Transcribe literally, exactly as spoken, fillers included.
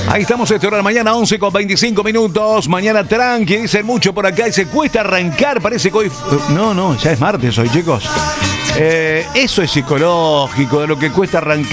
Ahí estamos a esta hora de la mañana, once con veinticinco minutos. Mañana tranqui, dicen mucho por acá y se cuesta arrancar. Parece que hoy... No, no, ya es martes hoy, chicos. Eh, eso es psicológico, de lo que cuesta arrancar.